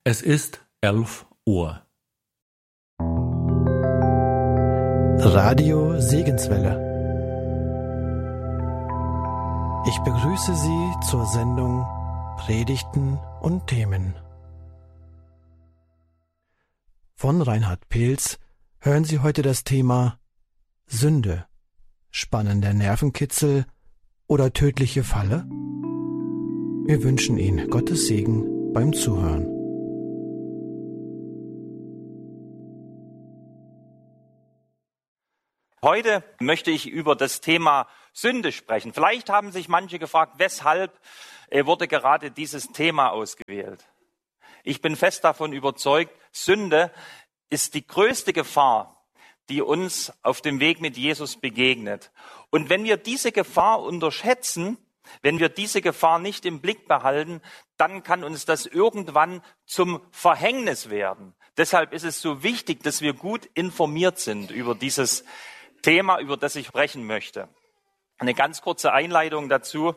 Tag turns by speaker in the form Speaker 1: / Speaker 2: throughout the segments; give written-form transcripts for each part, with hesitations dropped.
Speaker 1: Es ist 11 Uhr.
Speaker 2: Radio Segenswelle. Ich begrüße Sie zur Sendung Predigten und Themen. Von Reinhard Peels hören Sie heute das Thema Sünde, spannender Nervenkitzel oder tödliche Falle? Wir wünschen Ihnen Gottes Segen beim Zuhören.
Speaker 3: Heute möchte ich über das Thema Sünde sprechen. Vielleicht haben sich manche gefragt, weshalb wurde gerade dieses Thema ausgewählt. Ich bin fest davon überzeugt, Sünde ist die größte Gefahr, die uns auf dem Weg mit Jesus begegnet. Und wenn wir diese Gefahr unterschätzen, wenn wir diese Gefahr nicht im Blick behalten, dann kann uns das irgendwann zum Verhängnis werden. Deshalb ist es so wichtig, dass wir gut informiert sind über dieses Thema, über das ich sprechen möchte. Eine ganz kurze Einleitung dazu.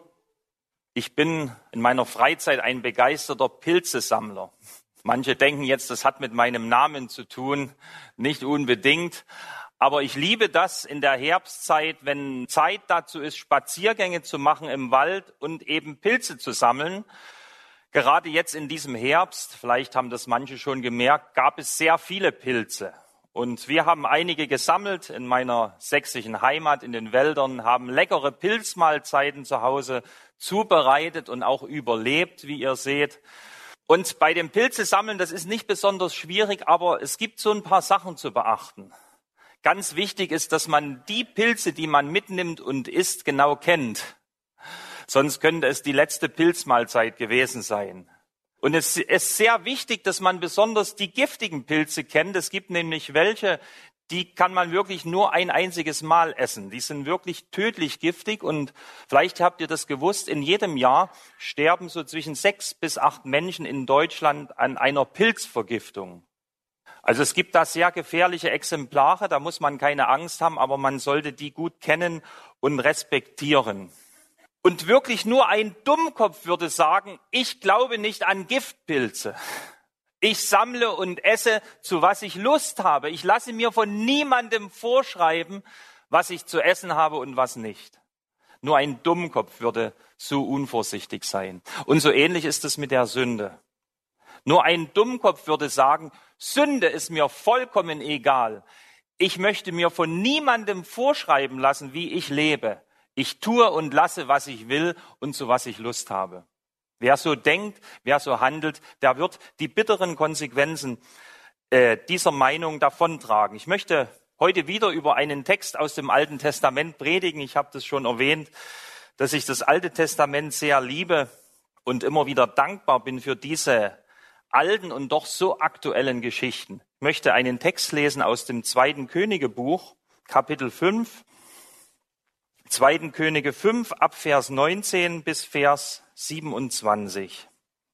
Speaker 3: Ich bin in meiner Freizeit ein begeisterter Pilzesammler. Manche denken jetzt, das hat mit meinem Namen zu tun. Nicht unbedingt. Aber ich liebe das in der Herbstzeit, wenn Zeit dazu ist, Spaziergänge zu machen im Wald und eben Pilze zu sammeln. Gerade jetzt in diesem Herbst, vielleicht haben das manche schon gemerkt, gab es sehr viele Pilze. Und wir haben einige gesammelt in meiner sächsischen Heimat in den Wäldern, haben leckere Pilzmahlzeiten zu Hause zubereitet und auch überlebt, wie ihr seht. Und bei dem Pilzesammeln, das ist nicht besonders schwierig, aber es gibt so ein paar Sachen zu beachten. Ganz wichtig ist, dass man die Pilze, die man mitnimmt und isst, genau kennt. Sonst könnte es die letzte Pilzmahlzeit gewesen sein. Und es ist sehr wichtig, dass man besonders die giftigen Pilze kennt. Es gibt nämlich welche, die kann man wirklich nur ein einziges Mal essen. Die sind wirklich tödlich giftig und vielleicht habt ihr das gewusst, in jedem Jahr sterben so zwischen 6 bis 8 Menschen in Deutschland an einer Pilzvergiftung. Also es gibt da sehr gefährliche Exemplare, da muss man keine Angst haben, aber man sollte die gut kennen und respektieren. Und wirklich nur ein Dummkopf würde sagen, ich glaube nicht an Giftpilze. Ich sammle und esse, zu was ich Lust habe. Ich lasse mir von niemandem vorschreiben, was ich zu essen habe und was nicht. Nur ein Dummkopf würde so unvorsichtig sein. Und so ähnlich ist es mit der Sünde. Nur ein Dummkopf würde sagen, Sünde ist mir vollkommen egal. Ich möchte mir von niemandem vorschreiben lassen, wie ich lebe. Ich tue und lasse, was ich will und zu was ich Lust habe. Wer so denkt, wer so handelt, der wird die bitteren Konsequenzen dieser Meinung davontragen. Ich möchte heute wieder über einen Text aus dem Alten Testament predigen. Ich habe das schon erwähnt, dass ich das Alte Testament sehr liebe und immer wieder dankbar bin für diese alten und doch so aktuellen Geschichten. Ich möchte einen Text lesen aus dem 2. Königebuch, Kapitel 5. 2. Könige 5, ab Vers 19 bis Vers 27.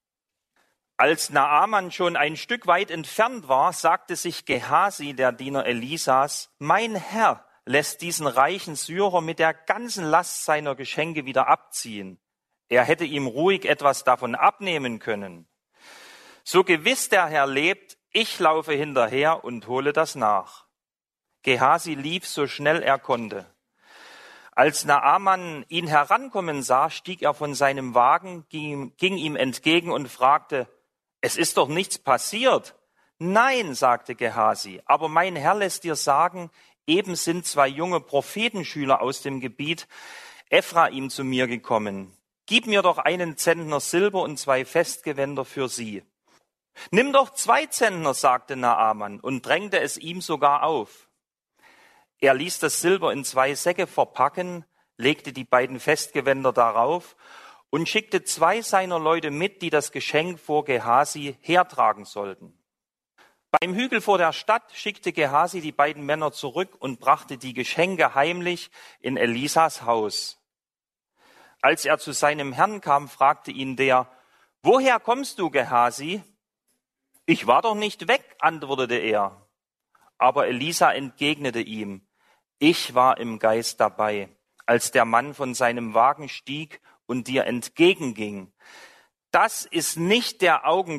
Speaker 3: Als Naaman schon ein Stück weit entfernt war, sagte sich Gehasi, der Diener Elisas, mein Herr lässt diesen reichen Syrer mit der ganzen Last seiner Geschenke wieder abziehen. Er hätte ihm ruhig etwas davon abnehmen können. So gewiss der Herr lebt, ich laufe hinterher und hole das nach. Gehasi lief so schnell er konnte. Als Naaman ihn herankommen sah, stieg er von seinem Wagen, ging ihm entgegen und fragte, es ist doch nichts passiert. Nein, sagte Gehasi, aber mein Herr lässt dir sagen, eben sind 2 junge Prophetenschüler aus dem Gebiet Ephraim zu mir gekommen. Gib mir doch einen Zentner Silber und 2 Festgewänder für sie. Nimm doch 2 Zentner, sagte Naaman und drängte es ihm sogar auf. Er ließ das Silber in 2 Säcke verpacken, legte die beiden Festgewänder darauf und schickte 2 seiner Leute mit, die das Geschenk vor Gehasi hertragen sollten. Beim Hügel vor der Stadt schickte Gehasi die beiden Männer zurück und brachte die Geschenke heimlich in Elisas Haus. Als er zu seinem Herrn kam, fragte ihn der, woher kommst du, Gehasi? Ich war doch nicht weg, antwortete er. Aber Elisa entgegnete ihm, ich war im Geist dabei, als der Mann von seinem Wagen stieg und dir entgegenging. Das ist nicht der Augenblick,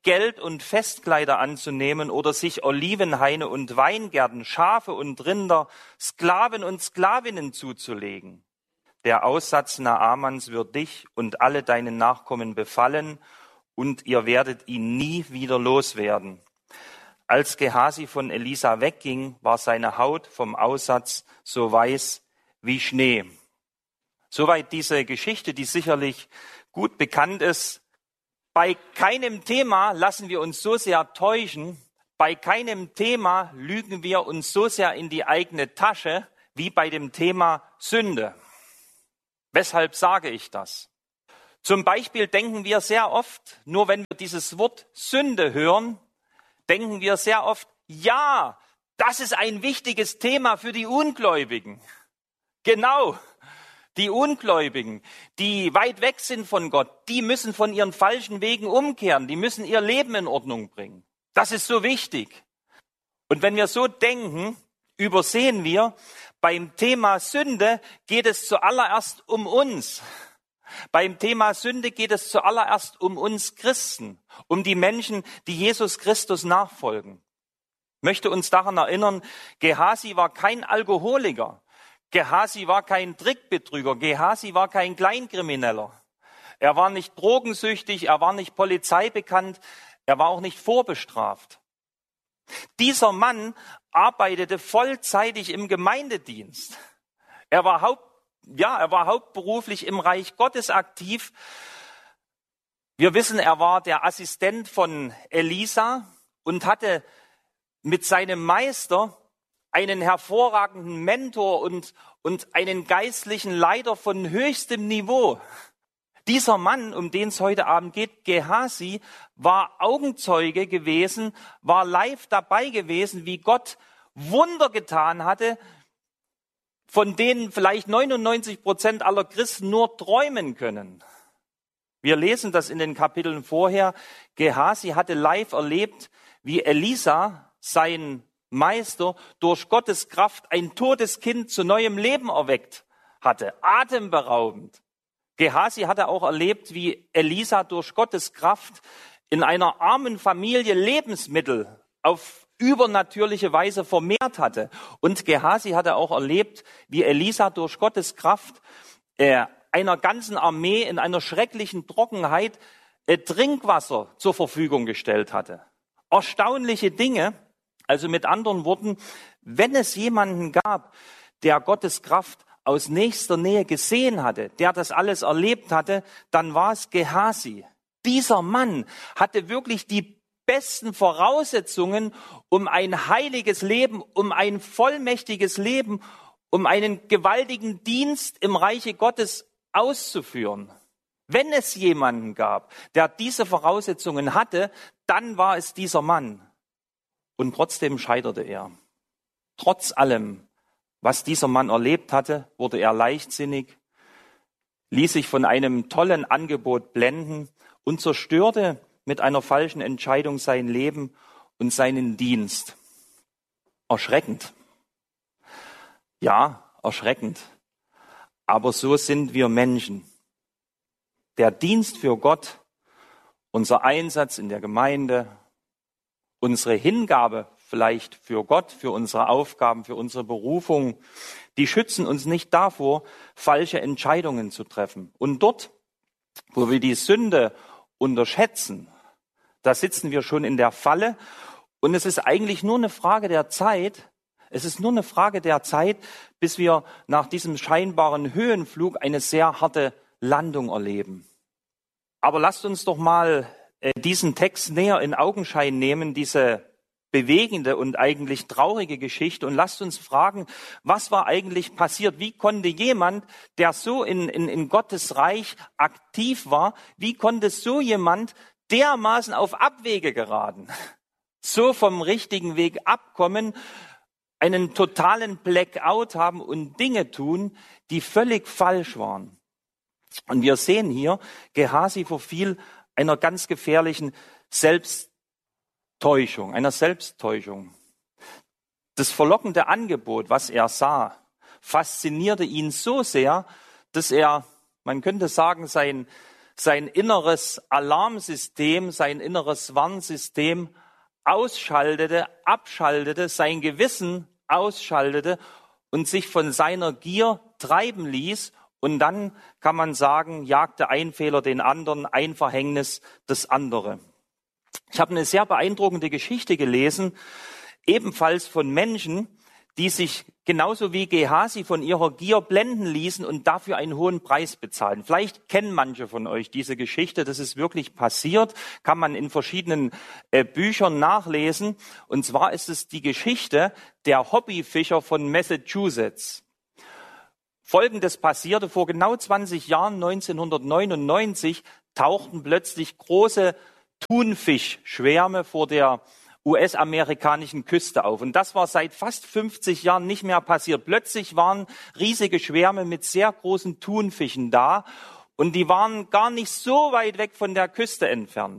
Speaker 3: Geld und Festkleider anzunehmen oder sich Olivenhaine und Weingärten, Schafe und Rinder, Sklaven und Sklavinnen zuzulegen. Der Aussatz Naamans wird dich und alle deine Nachkommen befallen und ihr werdet ihn nie wieder loswerden. Als Gehasi von Elisa wegging, war seine Haut vom Aussatz so weiß wie Schnee. Soweit diese Geschichte, die sicherlich gut bekannt ist. Bei keinem Thema lassen wir uns so sehr täuschen, bei keinem Thema lügen wir uns so sehr in die eigene Tasche wie bei dem Thema Sünde. Weshalb sage ich das? Zum Beispiel denken wir sehr oft, nur wenn wir dieses Wort Sünde hören, denken wir sehr oft, ja, das ist ein wichtiges Thema für die Ungläubigen. Genau, die Ungläubigen, die weit weg sind von Gott, die müssen von ihren falschen Wegen umkehren, die müssen ihr Leben in Ordnung bringen. Das ist so wichtig. Und wenn wir so denken, übersehen wir, beim Thema Sünde geht es zuallererst um uns. Beim Thema Sünde geht es zuallererst um uns Christen, um die Menschen, die Jesus Christus nachfolgen. Ich möchte uns daran erinnern, Gehasi war kein Alkoholiker. Gehasi war kein Trickbetrüger. Gehasi war kein Kleinkrimineller. Er war nicht drogensüchtig, er war nicht polizeibekannt, er war auch nicht vorbestraft. Dieser Mann arbeitete vollzeitig im Gemeindedienst. Er war hauptberuflich im Reich Gottes aktiv. Wir wissen, er war der Assistent von Elisa und hatte mit seinem Meister einen hervorragenden Mentor und einen geistlichen Leiter von höchstem Niveau. Dieser Mann, um den es heute Abend geht, Gehasi, war Augenzeuge gewesen, war live dabei gewesen, wie Gott Wunder getan hatte, von denen vielleicht 99% aller Christen nur träumen können. Wir lesen das in den Kapiteln vorher. Gehasi hatte live erlebt, wie Elisa, sein Meister, durch Gottes Kraft ein totes Kind zu neuem Leben erweckt hatte. Atemberaubend. Gehasi hatte auch erlebt, wie Elisa durch Gottes Kraft in einer armen Familie Lebensmittel auf übernatürliche Weise vermehrt hatte. Und Gehasi hatte auch erlebt, wie Elisa durch Gottes Kraft einer ganzen Armee in einer schrecklichen Trockenheit Trinkwasser zur Verfügung gestellt hatte. Erstaunliche Dinge. Also mit anderen Worten, wenn es jemanden gab, der Gottes Kraft aus nächster Nähe gesehen hatte, der das alles erlebt hatte, dann war es Gehasi. Dieser Mann hatte wirklich die besten Voraussetzungen, um ein heiliges Leben, um ein vollmächtiges Leben, um einen gewaltigen Dienst im Reiche Gottes auszuführen. Wenn es jemanden gab, der diese Voraussetzungen hatte, dann war es dieser Mann. Und trotzdem scheiterte er. Trotz allem, was dieser Mann erlebt hatte, wurde er leichtsinnig, ließ sich von einem tollen Angebot blenden und zerstörte mit einer falschen Entscheidung sein Leben und seinen Dienst. Erschreckend. Ja, erschreckend. Aber so sind wir Menschen. Der Dienst für Gott, unser Einsatz in der Gemeinde, unsere Hingabe vielleicht für Gott, für unsere Aufgaben, für unsere Berufung, die schützen uns nicht davor, falsche Entscheidungen zu treffen. Und dort, wo wir die Sünde unterschätzen, da sitzen wir schon in der Falle und es ist eigentlich nur eine Frage der Zeit. Es ist nur eine Frage der Zeit, bis wir nach diesem scheinbaren Höhenflug eine sehr harte Landung erleben. Aber lasst uns doch mal diesen Text näher in Augenschein nehmen, diese bewegende und eigentlich traurige Geschichte, und lasst uns fragen, was war eigentlich passiert? Wie konnte jemand, der so in Gottes Reich aktiv war, wie konnte so jemand dermaßen auf Abwege geraten, so vom richtigen Weg abkommen, einen totalen Blackout haben und Dinge tun, die völlig falsch waren? Und wir sehen hier, Gehasi verfiel einer ganz gefährlichen Selbsttäuschung. Das verlockende Angebot, was er sah, faszinierte ihn so sehr, dass er, man könnte sagen, sein sein inneres Alarmsystem, sein inneres Warnsystem ausschaltete, abschaltete, sein Gewissen ausschaltete und sich von seiner Gier treiben ließ. Und dann kann man sagen, jagte ein Fehler den anderen, ein Verhängnis das andere. Ich habe eine sehr beeindruckende Geschichte gelesen, ebenfalls von Menschen, die sich genauso wie Gehasi von ihrer Gier blenden ließen und dafür einen hohen Preis bezahlen. Vielleicht kennen manche von euch diese Geschichte, das ist wirklich passiert, kann man in verschiedenen Büchern nachlesen. Und zwar ist es die Geschichte der Hobbyfischer von Massachusetts. Folgendes passierte: Vor genau 20 Jahren, 1999, tauchten plötzlich große Thunfischschwärme vor der US-amerikanischen Küste auf. Und das war seit fast 50 Jahren nicht mehr passiert. Plötzlich waren riesige Schwärme mit sehr großen Thunfischen da und die waren gar nicht so weit weg von der Küste entfernt.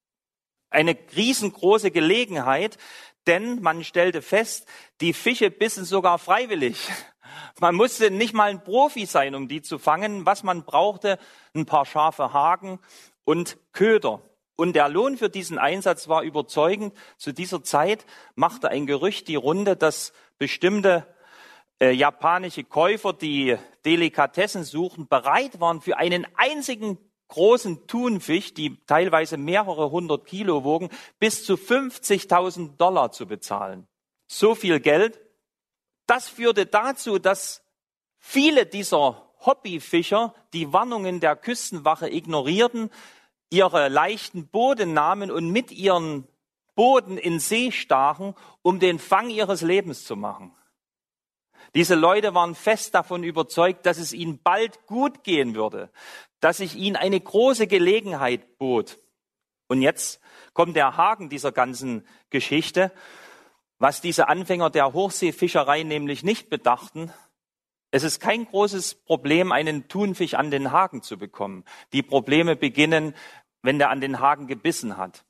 Speaker 3: Eine riesengroße Gelegenheit, denn man stellte fest, die Fische bissen sogar freiwillig. Man musste nicht mal ein Profi sein, um die zu fangen. Was man brauchte, ein paar scharfe Haken und Köder. Und der Lohn für diesen Einsatz war überzeugend. Zu dieser Zeit machte ein Gerücht die Runde, dass bestimmte japanische Käufer, die Delikatessen suchten, bereit waren, für einen einzigen großen Thunfisch, die teilweise mehrere 100 Kilo wogen, bis zu $50.000 zu bezahlen. So viel Geld. Das führte dazu, dass viele dieser Hobbyfischer die Warnungen der Küstenwache ignorierten, ihre leichten Boote nahmen und mit ihren Booten in See stachen, um den Fang ihres Lebens zu machen. Diese Leute waren fest davon überzeugt, dass es ihnen bald gut gehen würde, dass sich ihnen eine große Gelegenheit bot. Und jetzt kommt der Haken dieser ganzen Geschichte. Was diese Anfänger der Hochseefischerei nämlich nicht bedachten: Es ist kein großes Problem, einen Thunfisch an den Haken zu bekommen. Die Probleme beginnen, wenn der an den Haken gebissen hat.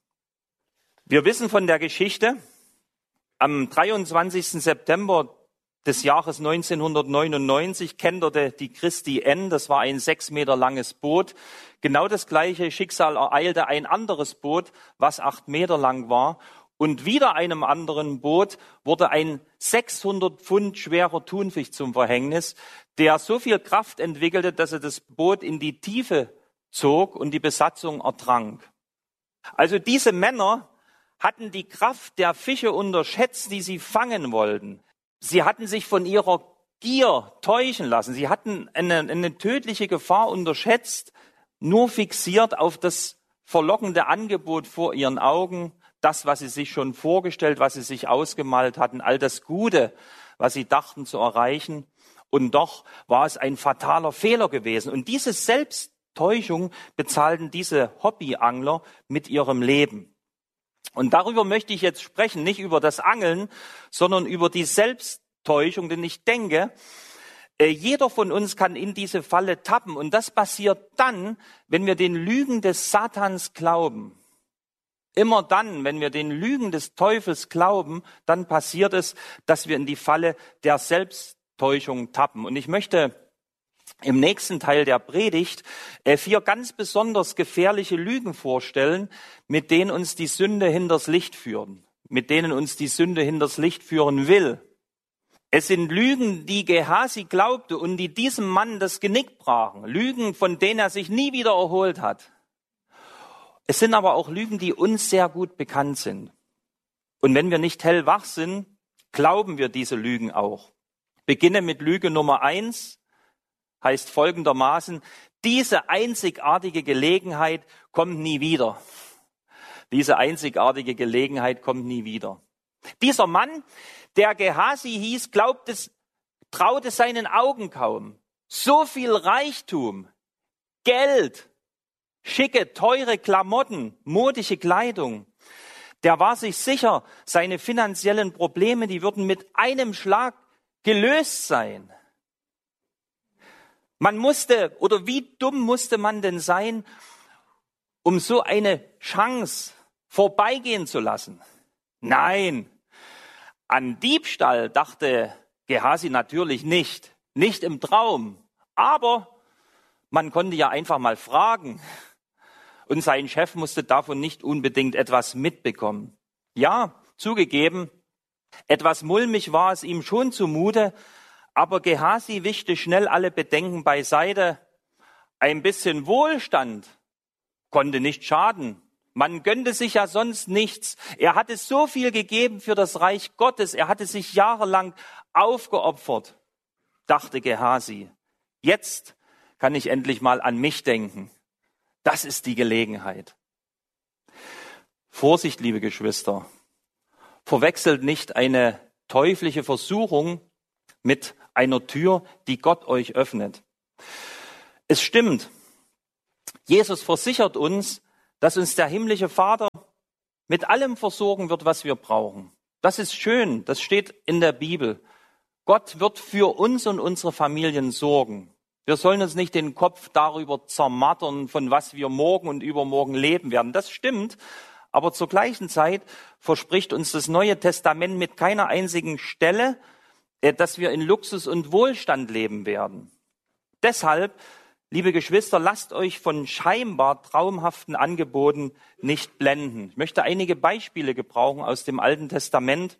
Speaker 3: Wir wissen von der Geschichte, am 23. September des Jahres 1999 kenterte die Christi N, das war ein 6 Meter langes Boot. Genau das gleiche Schicksal ereilte ein anderes Boot, was 8 Meter lang war. Und wieder einem anderen Boot wurde ein 600 Pfund schwerer Thunfisch zum Verhängnis, der so viel Kraft entwickelte, dass er das Boot in die Tiefe zog und die Besatzung ertrank. Also diese Männer hatten die Kraft der Fische unterschätzt, die sie fangen wollten. Sie hatten sich von ihrer Gier täuschen lassen. Sie hatten eine tödliche Gefahr unterschätzt, nur fixiert auf das verlockende Angebot vor ihren Augen, das, was sie sich schon vorgestellt, was sie sich ausgemalt hatten, all das Gute, was sie dachten zu erreichen. Und doch war es ein fataler Fehler gewesen. Und diese Selbsttäuschung bezahlten diese Hobbyangler mit ihrem Leben. Und darüber möchte ich jetzt sprechen, nicht über das Angeln, sondern über die Selbsttäuschung. Denn ich denke, jeder von uns kann in diese Falle tappen. Und das passiert dann, wenn wir den Lügen des Satans glauben. Immer dann, wenn wir den Lügen des Teufels glauben, dann passiert es, dass wir in die Falle der Selbsttäuschung tappen. Und ich möchte im nächsten Teil der Predigt 4 ganz besonders gefährliche Lügen vorstellen, mit denen uns die Sünde hinters Licht führen, mit denen uns die Sünde hinters Licht führen will. Es sind Lügen, die Gehasi glaubte und die diesem Mann das Genick brachen. Lügen, von denen er sich nie wieder erholt hat. Es sind aber auch Lügen, die uns sehr gut bekannt sind. Und wenn wir nicht hellwach sind, glauben wir diese Lügen auch. Beginne mit Lüge Nummer 1, heißt folgendermaßen: Diese einzigartige Gelegenheit kommt nie wieder. Diese einzigartige Gelegenheit kommt nie wieder. Dieser Mann, der Gehasi hieß, traute seinen Augen kaum. So viel Reichtum, Geld, schicke, teure Klamotten, modische Kleidung. Der war sich sicher, seine finanziellen Probleme, die würden mit einem Schlag gelöst sein. Wie dumm musste man denn sein, um so eine Chance vorbeigehen zu lassen? Nein, an Diebstahl dachte Gehasi natürlich nicht im Traum. Aber man konnte ja einfach mal fragen. und sein Chef musste davon nicht unbedingt etwas mitbekommen. Ja, zugegeben, etwas mulmig war es ihm schon zumute, aber Gehasi wischte schnell alle Bedenken beiseite. Ein bisschen Wohlstand konnte nicht schaden. Man gönnte sich ja sonst nichts. Er hatte so viel gegeben für das Reich Gottes. Er hatte sich jahrelang aufgeopfert, dachte Gehasi. Jetzt kann ich endlich mal an mich denken. Das ist die Gelegenheit. Vorsicht, liebe Geschwister. Verwechselt nicht eine teuflische Versuchung mit einer Tür, die Gott euch öffnet. Es stimmt, Jesus versichert uns, dass uns der himmlische Vater mit allem versorgen wird, was wir brauchen. Das ist schön, das steht in der Bibel. Gott wird für uns und unsere Familien sorgen. Wir sollen uns nicht den Kopf darüber zermartern, von was wir morgen und übermorgen leben werden. Das stimmt. Aber zur gleichen Zeit verspricht uns das Neue Testament mit keiner einzigen Stelle, dass wir in Luxus und Wohlstand leben werden. Deshalb, liebe Geschwister, lasst euch von scheinbar traumhaften Angeboten nicht blenden. Ich möchte einige Beispiele gebrauchen aus dem Alten Testament.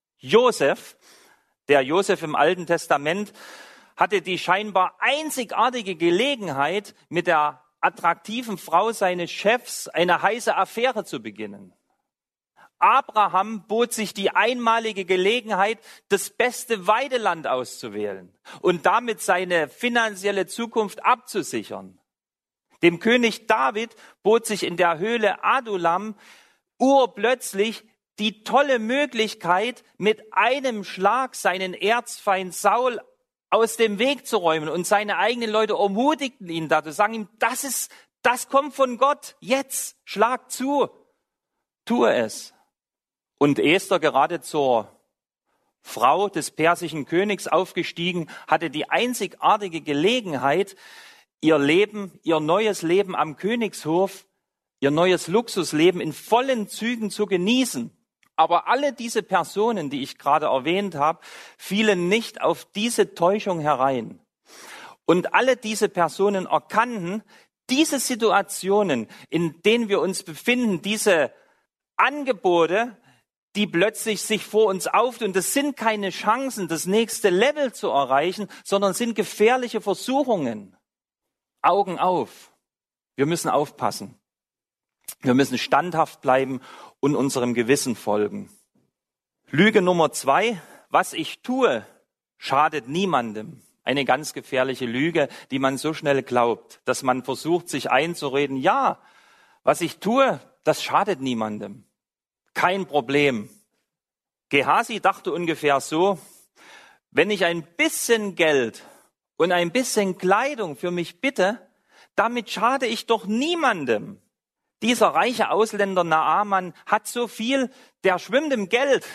Speaker 3: Der Josef im Alten Testament hatte die scheinbar einzigartige Gelegenheit, mit der attraktiven Frau seines Chefs eine heiße Affäre zu beginnen. Abraham bot sich die einmalige Gelegenheit, das beste Weideland auszuwählen und damit seine finanzielle Zukunft abzusichern. Dem König David bot sich in der Höhle Adullam urplötzlich die tolle Möglichkeit, mit einem Schlag seinen Erzfeind Saul aus dem Weg zu räumen, und seine eigenen Leute ermutigten ihn dazu, sagen ihm, das kommt von Gott, jetzt, schlag zu, tue es. Und Esther, gerade zur Frau des persischen Königs aufgestiegen, hatte die einzigartige Gelegenheit, ihr neues Leben am Königshof, ihr neues Luxusleben in vollen Zügen zu genießen. Aber alle diese Personen, die ich gerade erwähnt habe, fielen nicht auf diese Täuschung herein. Und alle diese Personen erkannten, diese Situationen, in denen wir uns befinden, diese Angebote, die plötzlich sich vor uns auftun, das sind keine Chancen, das nächste Level zu erreichen, sondern sind gefährliche Versuchungen. Augen auf. Wir müssen aufpassen. Wir müssen standhaft bleiben und unserem Gewissen folgen. Lüge Nummer 2, was ich tue, schadet niemandem. Eine ganz gefährliche Lüge, die man so schnell glaubt, dass man versucht, sich einzureden, ja, was ich tue, das schadet niemandem. Kein Problem. Gehasi dachte ungefähr so, wenn ich ein bisschen Geld und ein bisschen Kleidung für mich bitte, damit schade ich doch niemandem. Dieser reiche Ausländer Naaman hat so viel, der schwimmt im Geld.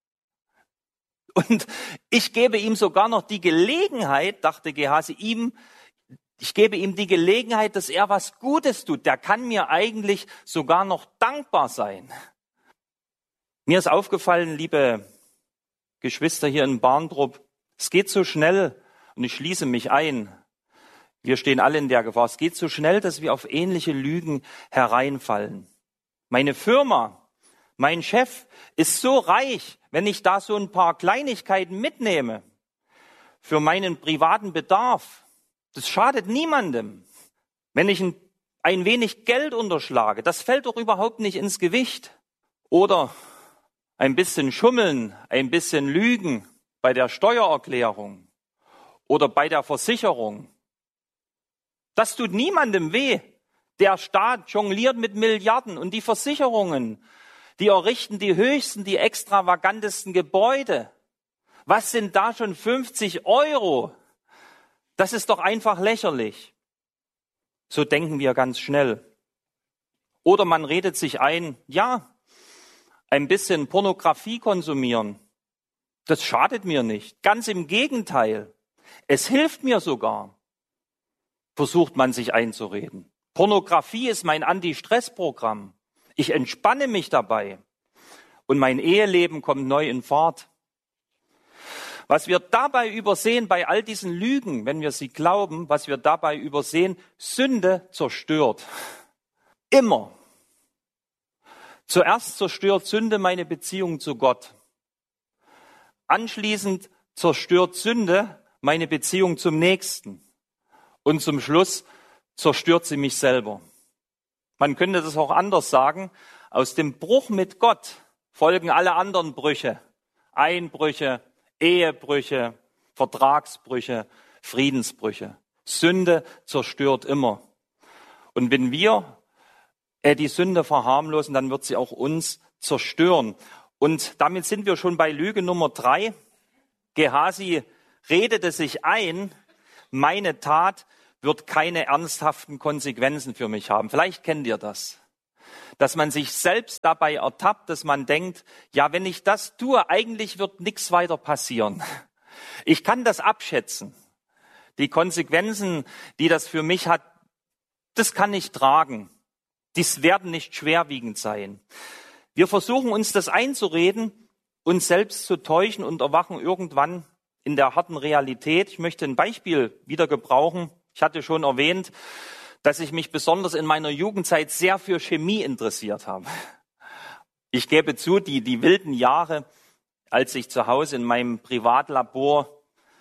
Speaker 3: Und ich gebe ihm sogar noch die Gelegenheit, dachte Gehasi, ich gebe ihm die Gelegenheit, dass er was Gutes tut. Der kann mir eigentlich sogar noch dankbar sein. Mir ist aufgefallen, liebe Geschwister hier in Barntrup, es geht so schnell, und ich schließe mich ein, wir stehen alle in der Gefahr, es geht so schnell, dass wir auf ähnliche Lügen hereinfallen. Meine Firma, mein Chef ist so reich, wenn ich da so ein paar Kleinigkeiten mitnehme für meinen privaten Bedarf, das schadet niemandem. Wenn ich ein wenig Geld unterschlage, das fällt doch überhaupt nicht ins Gewicht. Oder ein bisschen schummeln, ein bisschen lügen bei der Steuererklärung oder bei der Versicherung. Das tut niemandem weh. Der Staat jongliert mit Milliarden und die Versicherungen, die errichten die höchsten, die extravagantesten Gebäude. Was sind da schon 50 €? Das ist doch einfach lächerlich. So denken wir ganz schnell. Oder man redet sich ein, ja, ein bisschen Pornografie konsumieren, das schadet mir nicht. Ganz im Gegenteil, es hilft mir sogar, versucht man sich einzureden. Pornografie ist mein Anti-Stress-Programm. Ich entspanne mich dabei und mein Eheleben kommt neu in Fahrt. Was wir dabei übersehen bei all diesen Lügen, wenn wir sie glauben, was wir dabei übersehen, Sünde zerstört. Immer. Zuerst zerstört Sünde meine Beziehung zu Gott. Anschließend zerstört Sünde meine Beziehung zum Nächsten. Und zum Schluss zerstört sie mich selber. Man könnte das auch anders sagen. Aus dem Bruch mit Gott folgen alle anderen Brüche. Einbrüche, Ehebrüche, Vertragsbrüche, Friedensbrüche. Sünde zerstört immer. Und wenn wir die Sünde verharmlosen, dann wird sie auch uns zerstören. Und damit sind wir schon bei Lüge Nummer 3. Gehasi redete sich ein, meine Tat wird keine ernsthaften Konsequenzen für mich haben. Vielleicht kennt ihr das. Dass man sich selbst dabei ertappt, dass man denkt, ja, wenn ich das tue, eigentlich wird nichts weiter passieren. Ich kann das abschätzen. Die Konsequenzen, die das für mich hat, das kann ich tragen. Dies werden nicht schwerwiegend sein. Wir versuchen uns das einzureden, uns selbst zu täuschen und erwachen irgendwann in der harten Realität. Ich möchte ein Beispiel wieder gebrauchen. Ich hatte schon erwähnt, dass ich mich besonders in meiner Jugendzeit sehr für Chemie interessiert habe. Ich gebe zu, die wilden Jahre, als ich zu Hause in meinem Privatlabor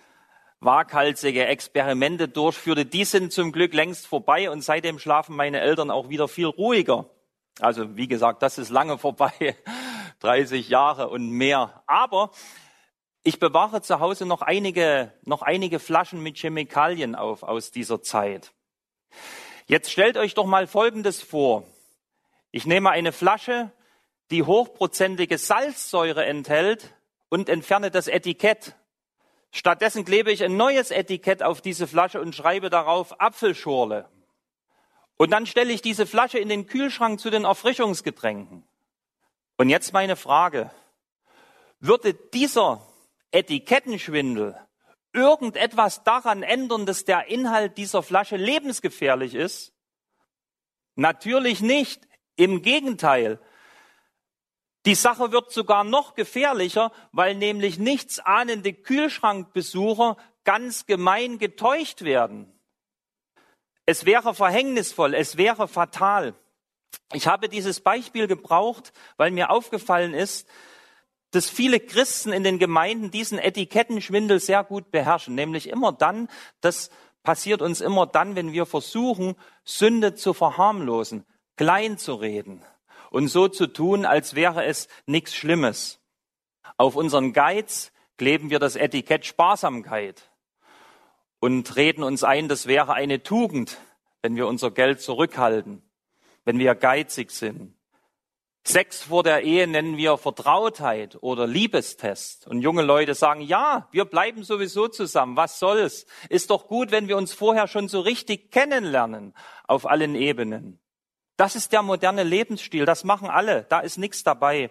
Speaker 3: waghalsige Experimente durchführte, die sind zum Glück längst vorbei und seitdem schlafen meine Eltern auch wieder viel ruhiger. Also wie gesagt, das ist lange vorbei, 30 Jahre und mehr. Aber ich bewahre zu Hause noch einige Flaschen mit Chemikalien auf aus dieser Zeit. Jetzt stellt euch doch mal Folgendes vor. Ich nehme eine Flasche, die hochprozentige Salzsäure enthält und entferne das Etikett. Stattdessen klebe ich ein neues Etikett auf diese Flasche und schreibe darauf Apfelschorle. Und dann stelle ich diese Flasche in den Kühlschrank zu den Erfrischungsgetränken. Und jetzt meine Frage. Würde dieser Etikettenschwindel irgendetwas daran ändern, dass der Inhalt dieser Flasche lebensgefährlich ist? Natürlich nicht. Im Gegenteil. Die Sache wird sogar noch gefährlicher, weil nämlich nichtsahnende Kühlschrankbesucher ganz gemein getäuscht werden. Es wäre verhängnisvoll, es wäre fatal. Ich habe dieses Beispiel gebraucht, weil mir aufgefallen ist, dass viele Christen in den Gemeinden diesen Etikettenschwindel sehr gut beherrschen. Nämlich immer dann, das passiert uns immer dann, wenn wir versuchen, Sünde zu verharmlosen, klein zu reden und so zu tun, als wäre es nichts Schlimmes. Auf unseren Geiz kleben wir das Etikett Sparsamkeit und reden uns ein, das wäre eine Tugend, wenn wir unser Geld zurückhalten, wenn wir geizig sind. Sex vor der Ehe nennen wir Vertrautheit oder Liebestest. Und junge Leute sagen, ja, wir bleiben sowieso zusammen, was soll's? Ist doch gut, wenn wir uns vorher schon so richtig kennenlernen, auf allen Ebenen. Das ist der moderne Lebensstil, das machen alle, da ist nichts dabei.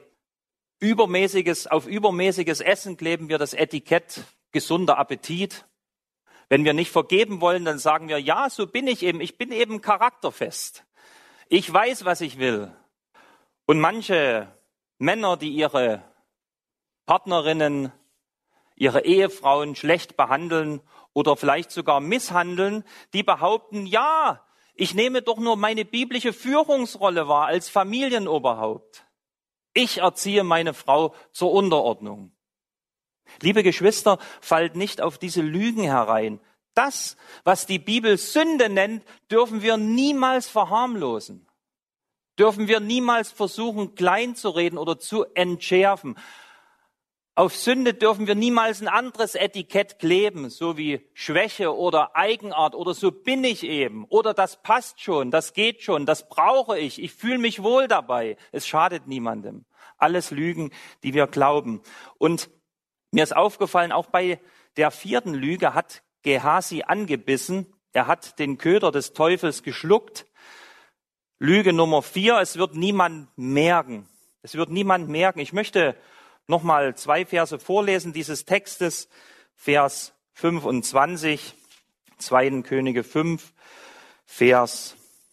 Speaker 3: Auf übermäßiges Essen kleben wir das Etikett gesunder Appetit. Wenn wir nicht vergeben wollen, dann sagen wir, ja, so bin ich bin eben charakterfest. Ich weiß, was ich will. Und manche Männer, die ihre Partnerinnen, ihre Ehefrauen schlecht behandeln oder vielleicht sogar misshandeln, die behaupten, ja, ich nehme doch nur meine biblische Führungsrolle wahr als Familienoberhaupt. Ich erziehe meine Frau zur Unterordnung. Liebe Geschwister, fallt nicht auf diese Lügen herein. Das, was die Bibel Sünde nennt, dürfen wir niemals verharmlosen. Dürfen wir niemals versuchen, klein zu reden oder zu entschärfen. Auf Sünde dürfen wir niemals ein anderes Etikett kleben, so wie Schwäche oder Eigenart oder so bin ich eben. Oder das passt schon, das geht schon, das brauche ich fühle mich wohl dabei. Es schadet niemandem. Alles Lügen, die wir glauben. Und mir ist aufgefallen, auch bei der 4. Lüge hat Gehasi angebissen. Er hat den Köder des Teufels geschluckt. Lüge Nummer 4, es wird niemand merken. Es wird niemand merken. Ich möchte nochmal 2 Verse vorlesen dieses Textes. Vers 25, 2. Könige 5, Vers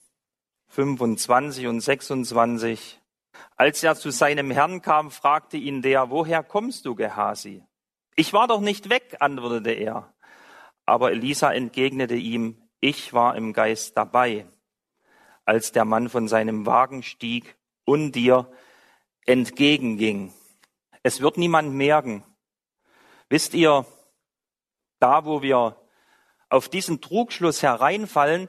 Speaker 3: 25 und 26. Als er zu seinem Herrn kam, fragte ihn der, woher kommst du, Gehasi? Ich war doch nicht weg, antwortete er. Aber Elisa entgegnete ihm, ich war im Geist dabei, als der Mann von seinem Wagen stieg und dir entgegenging. Es wird niemand merken. Wisst ihr, da wo wir auf diesen Trugschluss hereinfallen,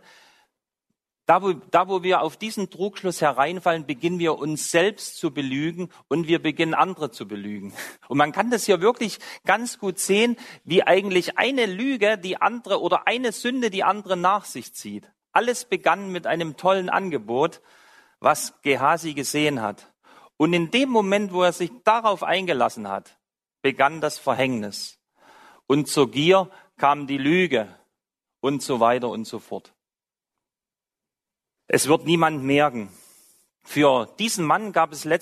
Speaker 3: beginnen wir uns selbst zu belügen und wir beginnen andere zu belügen. Und man kann das hier wirklich ganz gut sehen, wie eigentlich eine Lüge die andere oder eine Sünde die andere nach sich zieht. Alles begann mit einem tollen Angebot, was Gehasi gesehen hat. Und in dem Moment, wo er sich darauf eingelassen hat, begann das Verhängnis. Und zur Gier kam die Lüge und so weiter und so fort. Es wird niemand merken. Für diesen Mann gab es